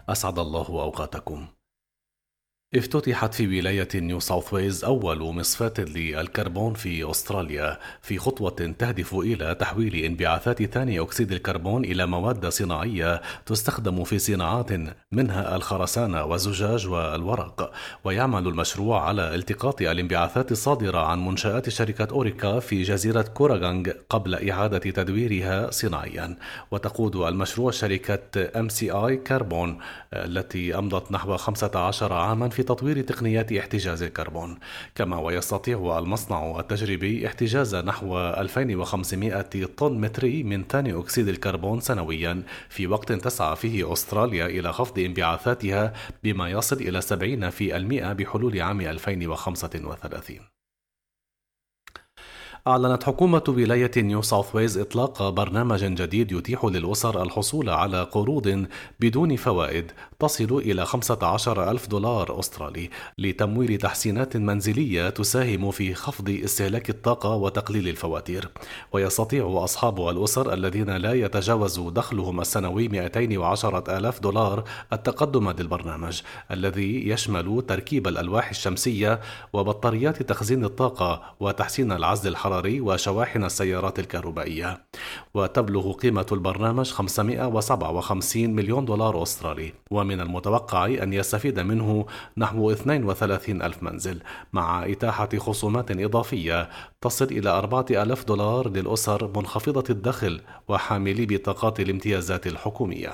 أسعد الله أوقاتكم. افتتحت في ولاية نيو ساوث ويلز أول مصفاة للكربون في أستراليا في خطوة تهدف إلى تحويل انبعاثات ثاني أكسيد الكربون إلى مواد صناعية تستخدم في صناعات منها الخرسانة والزجاج والورق. ويعمل المشروع على التقاط الانبعاثات الصادرة عن منشآت شركة أوريكا في جزيرة كوراغانغ قبل إعادة تدويرها صناعيا. وتقود المشروع شركة MCI كربون التي أمضت نحو 15 عاما في تطوير تقنيات احتجاز الكربون. كما ويستطيع المصنع التجريبي احتجاز نحو 2500 طن متري من ثاني أكسيد الكربون سنويا، في وقت تسعى فيه أستراليا إلى خفض انبعاثاتها بما يصل إلى 70% بحلول عام 2035. أعلنت حكومة ولاية نيو ساوث ويلز إطلاق برنامج جديد يتيح للأسر الحصول على قروض بدون فوائد تصل إلى 15 ألف دولار أسترالي لتمويل تحسينات منزلية تساهم في خفض استهلاك الطاقة وتقليل الفواتير. ويستطيع أصحاب الأسر الذين لا يتجاوز دخلهم السنوي 210 ألاف دولار التقدم للبرنامج، الذي يشمل تركيب الألواح الشمسية وبطاريات تخزين الطاقة وتحسين العزل الحراري وشواحن السيارات الكهربائية. وتبلغ قيمة البرنامج 557 مليون دولار أسترالي، ومن المتوقع أن يستفيد منه نحو 32 ألف منزل، مع إتاحة خصومات إضافية تصل إلى 4,000 دولار للأسر منخفضة الدخل وحاملي بطاقات الامتيازات الحكومية.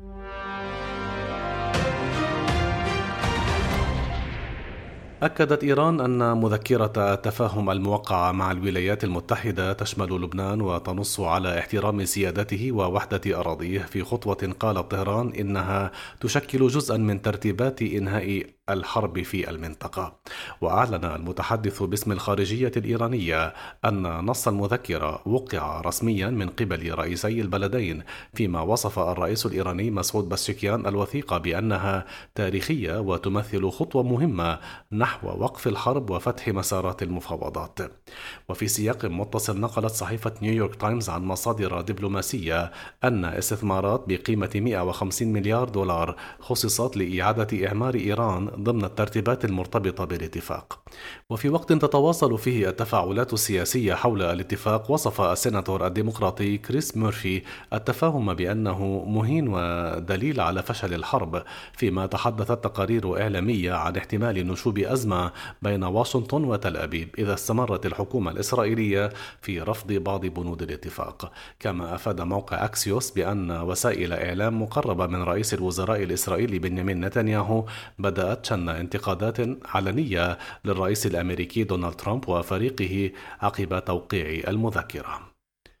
أكدت إيران أن مذكرة التفاهم الموقعة مع الولايات المتحدة تشمل لبنان وتنص على احترام سيادته ووحدة أراضيه، في خطوة قالت طهران إنها تشكل جزءا من ترتيبات إنهاء الحرب في المنطقة. وأعلن المتحدث باسم الخارجية الإيرانية أن نص المذكرة وقع رسميا من قبل رئيسي البلدين، فيما وصف الرئيس الإيراني مسعود بزشكيان الوثيقة بأنها تاريخية وتمثل خطوة مهمة نحو وقف الحرب وفتح مسارات المفاوضات. وفي سياق متصل، نقلت صحيفة نيويورك تايمز عن مصادر دبلوماسية أن استثمارات بقيمة 150 مليار دولار خصصت لإعادة إعمار إيران ضمن الترتيبات المرتبطة بالاتفاق. وفي وقت تتواصل فيه التفاعلات السياسية حول الاتفاق، وصف السيناتور الديمقراطي كريس مورفي التفاهم بأنه مهين ودليل على فشل الحرب، فيما تحدثت تقارير إعلامية عن احتمال نشوب أزمة بين واشنطن وتل أبيب إذا استمرت الحكومة الإسرائيلية في رفض بعض بنود الاتفاق. كما أفاد موقع أكسيوس بأن وسائل إعلام مقربة من رئيس الوزراء الإسرائيلي بنيامين نتنياهو بدأت شن انتقادات علنية للرئيس الأمريكي دونالد ترامب وفريقه عقب توقيع المذكرة.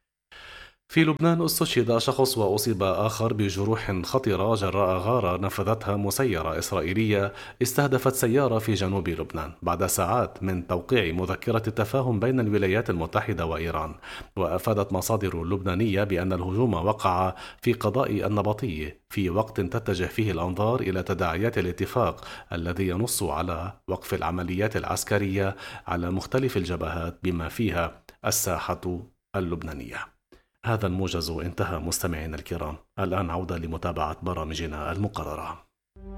في لبنان استشهد شخص وأصيب آخر بجروح خطرة جراء غارة نفذتها مسيرة إسرائيلية استهدفت سيارة في جنوب لبنان بعد ساعات من توقيع مذكرة التفاهم بين الولايات المتحدة وإيران. وأفادت مصادر لبنانية بأن الهجوم وقع في قضاء النبطي في وقت تتجه فيه الأنظار إلى تداعيات الاتفاق الذي ينص على وقف العمليات العسكرية على مختلف الجبهات بما فيها الساحة اللبنانية. هذا الموجز انتهى مستمعينا الكرام، الآن عودة لمتابعة برامجنا المقررة.